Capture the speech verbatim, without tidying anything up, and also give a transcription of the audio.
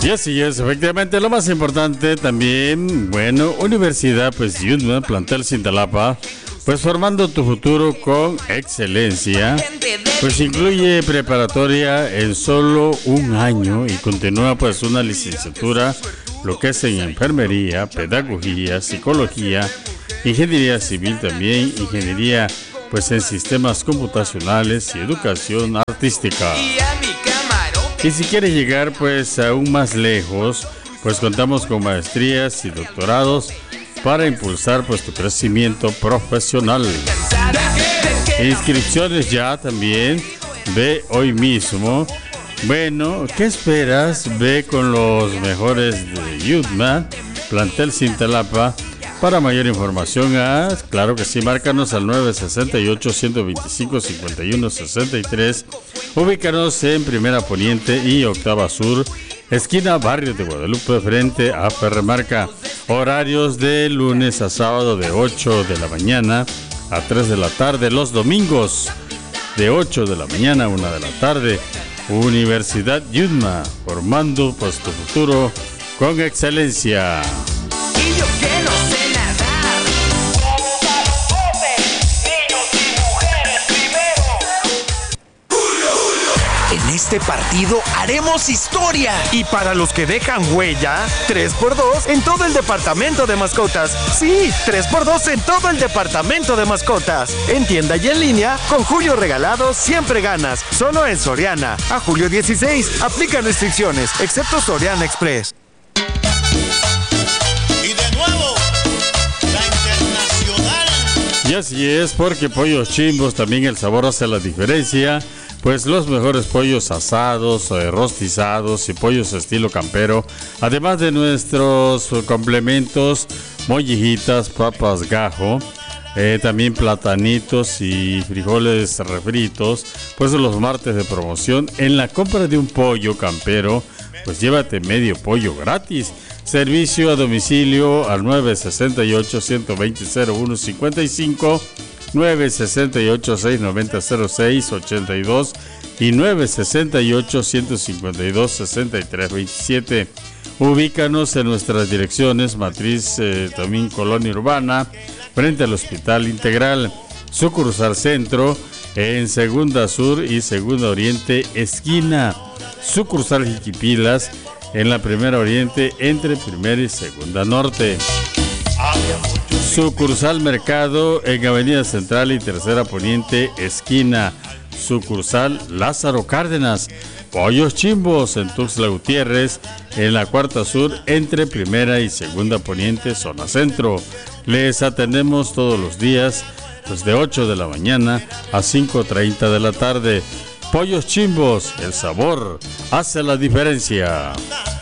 Y así es, efectivamente, lo más importante también, bueno, Universidad, pues, Yutma, plantel Cintalapa, pues formando tu futuro con excelencia, pues incluye preparatoria en solo un año y continúa pues una licenciatura, lo que es en enfermería, pedagogía, psicología, ingeniería civil también, ingeniería pues en sistemas computacionales y educación artística. Y si quieres llegar pues aún más lejos, pues contamos con maestrías y doctorados para impulsar pues tu crecimiento profesional. Inscripciones ya también, ve hoy mismo. Bueno, ¿qué esperas? Ve con los mejores de Yutma, plantel Cintalapa. Para mayor información, ah, claro que sí, márcanos al nueve seis ocho, uno dos cinco, cinco uno seis tres. Ubícanos en Primera Poniente y Octava Sur, esquina Barrio de Guadalupe, frente a Ferremarca. Horarios de lunes a sábado de ocho de la mañana a tres de la tarde. Los domingos de ocho de la mañana a una de la tarde. Universidad Yutma, formando pues tu futuro con excelencia. Y yo que no sé nadar. Niños y mujeres primero. En este partido haremos historia. Y para los que dejan huella, tres por dos en todo el departamento de mascotas. Sí, tres por dos en todo el departamento de mascotas. En tienda y en línea, con Julio Regalado siempre ganas. Solo en Soriana. A julio dieciséis, aplican restricciones, excepto Soriana Express. Y así es, porque Pollos Chimbos también el sabor hace la diferencia. Pues los mejores pollos asados, eh, rostizados y pollos estilo campero. Además de nuestros complementos, mollejitas, papas gajo, eh, también platanitos y frijoles refritos. Pues los martes de promoción, en la compra de un pollo campero, pues llévate medio pollo gratis. Servicio a domicilio al nueve seis ocho, uno dos cero, cero uno cinco cinco, nueve seis ocho, seis nueve cero, cero seis ocho dos y nueve seis ocho, uno cinco dos, seis tres dos siete. Ubícanos en nuestras direcciones, Matriz eh, también Colonia Urbana, frente al Hospital Integral, sucursal Centro, en Segunda Sur y Segunda Oriente, esquina, sucursal Jiquipilas, en la Primera Oriente, entre Primera y Segunda Norte. Sucursal Mercado, en Avenida Central y Tercera Poniente, esquina. Sucursal Lázaro Cárdenas. Pollos Chimbos, en Tuxtla Gutiérrez, en la Cuarta Sur, entre Primera y Segunda Poniente, zona centro. Les atendemos todos los días, pues de ocho de la mañana a cinco treinta de la tarde. Pollos Chimbos, el sabor hace la diferencia.